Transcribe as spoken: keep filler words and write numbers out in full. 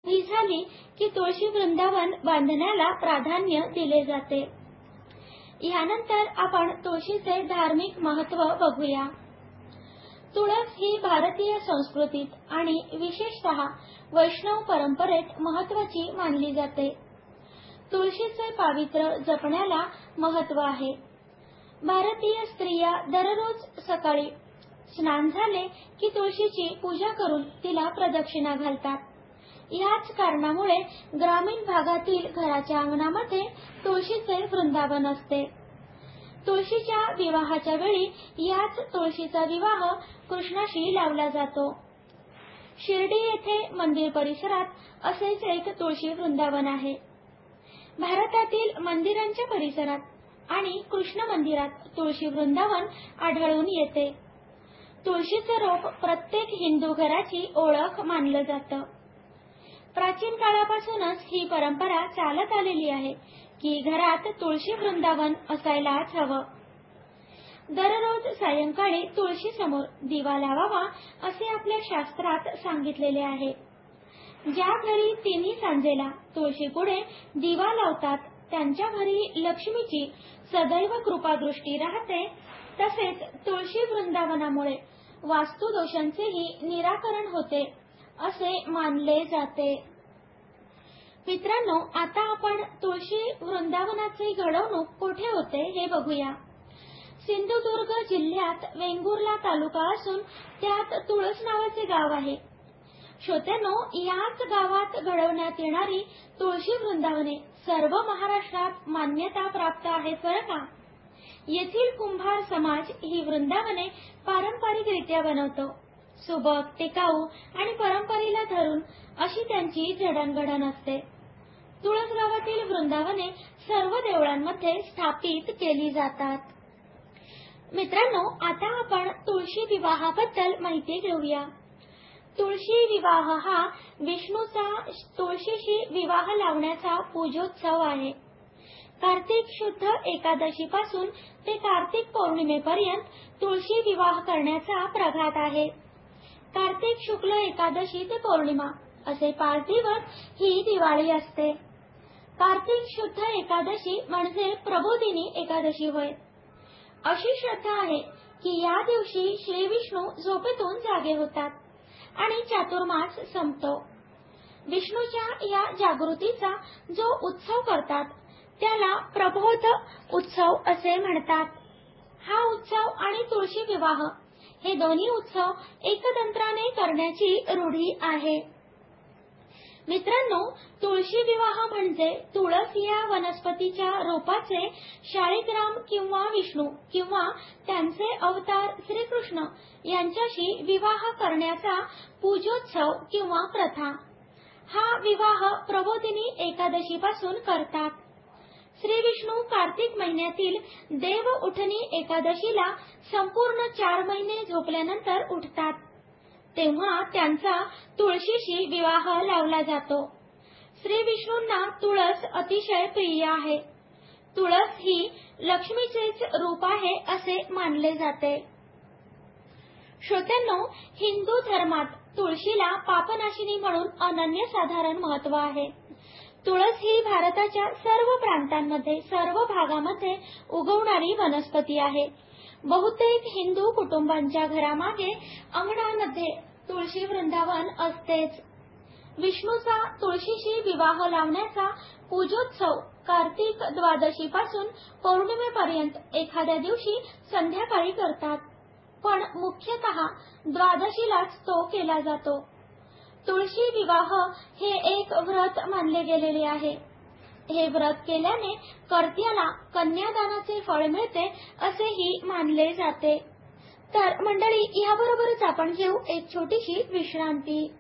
ही झाली की तुळशी वृंदावन बांधण्याला प्राधान्य दिले जाते। यानंतर आपण तुळशीचे धार्मिक महत्त्व बघूया। तुळस ही भारतीय संस्कृतीत आणि विशेषतः वैष्णव परंपरेत महत्त्वाची मानली जाते। तुळशीचे पावित्र्य जपण्याला महत्त्व आहे। भारतीय स्त्रिया दररोज सकाळी स्नान झाले की तुळशीची पूजा करून तिला प्रदक्षिणा घालतात। याच कारणामुळे ग्रामीण भागातील घराच्या अंगणामध्ये तुळशीचे वृंदावन असते। तुळशीच्या विवाहाच्या वेळी याच तुळशीचा विवाह कृष्णाशी लावला जातो। शिर्डी येथे मंदिर परिसरात असेच एक तुळशी वृंदावन आहे। भारतातील मंदिरांच्या परिसरात आणि कृष्ण मंदिरात तुळशी वृंदावन आढळून येते। तुळशीचे रोप प्रत्येक हिंदू घराची ओळख मानलं जातं। प्राचीन काळापासूनच ही परंपरा चालत आलेली आहे की घरात तुळशी वृंदावन असायलाच हवं। दररोज सायंकाळी तुळशी समोर दिवा लावावा असे आपल्या शास्त्रात सांगितलेले आहे। ज्या घरी तिन्ही सांजेला तुळशी पुढे दिवा लावतात त्यांच्या घरी लक्ष्मीची सदैव कृपादृष्टी राहते। तसेच तुळशी वृंदावनामुळे वास्तुदोषांचेही निराकरण होते असे मानले जाते। मित्रांनो, आता आपण तुळशी वृंदावनाची घडवणूक कुठे होते हे बघूया। सिंधुदुर्ग जिल्ह्यात वेंगुर्ला तालुका असून त्यात तुळस नावाचे गाव आहे। श्रोत्यांनो, याच गावात घडवण्यात येणारी तुळशी वृंदावने सर्व महाराष्ट्रात मान्यता प्राप्त आहेत बरं का। येथील कुंभार समाज ही वृंदावने पारंपरिकरित्या बनवतो। सुबक, टिकाऊ आणि परंपरेला धरून अशी त्यांची जडणघडण असते। तुळस गावातील वृंदावने सर्व देवळांमध्ये स्थापित केली जातात। मित्रांनो, आता आपण तुळशी विवाहाबद्दल माहिती घेऊया। तुळशी विवाह हा विष्णूचा तुळशीशी विवाह लावण्याचा पूजोत्सव आहे। कार्तिक शुद्ध एकादशी पासून ते कार्तिक पौर्णिमेपर्यंत तुळशी विवाह करण्याचा प्रघात आहे। कार्तिक शुक्ल एकादशी ते पौर्णिमा असे पाच दिवस ही दिवाळी असते। कार्तिक शुद्ध एकादशी म्हणजे प्रबोधिनी एकादशी होय। अशी श्रद्धा आहे की या दिवशी श्री विष्णू झोपेतून जागे होतात आणि चातुर्मास संपतो। विष्णूच्या या जागृतीचा जो उत्सव करतात त्याला प्रबोध उत्सव असे म्हणतात। हा उत्सव आणि तुळशी विवाह हे दोन्ही उत्सव एकतंत्राने करण्याची रूढी आहे। मित्रांनो, तुळशी विवाह म्हणजे तुळस या वनस्पतीच्या रोपाचे शाळिग्राम किंवा विष्णू किंवा त्यांचे अवतार श्रीकृष्ण यांच्याशी विवाह करण्याचा पूजोत्सव किंवा प्रथा। हा विवाह प्रबोधिनी एकादशी पासून करतात। श्री विष्णू कार्तिक महिन्यातील देव उठणी एकादशीला संपूर्ण चार महिने झोपल्यानंतर उठतात, तेव्हा त्यांचा तुळशीशी विवाह लावला जातो। श्री विष्णूंना तुळस अतिशय प्रिय आहे। तुळस ही लक्ष्मीचेच रूप आहे असे मानले जाते। श्रोत्यांनो, हिंदू धर्मात तुळशीला पापनाशिनी म्हणून अनन्यसाधारण महत्त्व आहे। तुळस ही भारताच्या सर्व प्रांतांमध्ये सर्व भागामध्ये उगवणारी वनस्पती आहे। बहुतेक हिंदू कुटुंबांच्या घरामागे अंगणामध्ये तुळशी वृंदावन असतेच। विष्णूचा तुळशीशी विवाह लावण्याचा पूजोत्सव कार्तिक द्वादशी पासून पौर्णिमेपर्यंत एखाद्या दिवशी संध्याकाळी करतात, पण मुख्यतः द्वादशीलाच तो केला जातो। तुळशी विवाह हे एक व्रत मानले गेलेले आहे। हे व्रत केल्याने कर्त्याला कन्यादानाचे फळ मिळते असेही मानले जाते। तर मंडळी, याबरोबरच आपण घेऊ एक छोटीशी विश्रांती।